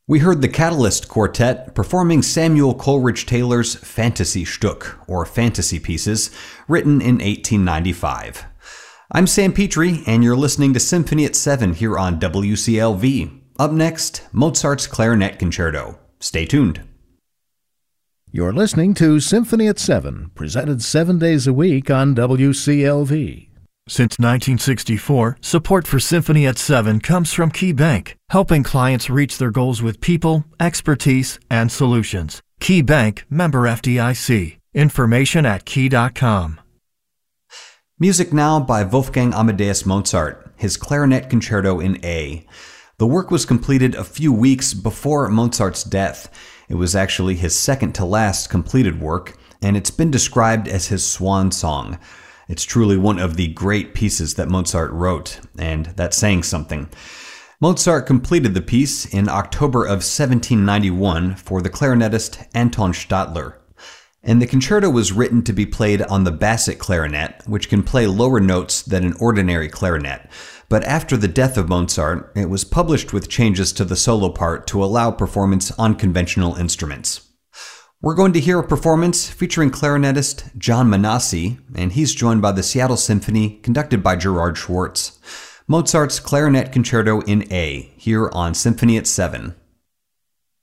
We heard the Catalyst Quartet performing Samuel Coleridge Taylor's Fantasy Stück, or Fantasy Pieces, written in 1895. I'm Sam Petrie, and you're listening to Symphony at 7 here on WCLV. Up next, Mozart's Clarinet Concerto. Stay tuned. You're listening to Symphony at 7, presented 7 days a week on WCLV. Since 1964, support for Symphony at 7 comes from Key Bank, helping clients reach their goals with people, expertise, and solutions. Key Bank, member FDIC. Information at key.com. Music now by Wolfgang Amadeus Mozart, his Clarinet Concerto in A. The work was completed a few weeks before Mozart's death. It was actually his second to last completed work, and it's been described as his swan song. It's truly one of the great pieces that Mozart wrote, and that's saying something. Mozart completed the piece in October of 1791 for the clarinetist Anton Stadler. And the concerto was written to be played on the basset clarinet, which can play lower notes than an ordinary clarinet. But after the death of Mozart, it was published with changes to the solo part to allow performance on conventional instruments. We're going to hear a performance featuring clarinetist John Manassi, and he's joined by the Seattle Symphony, conducted by Gerard Schwartz. Mozart's Clarinet Concerto in A, here on Symphony at 7.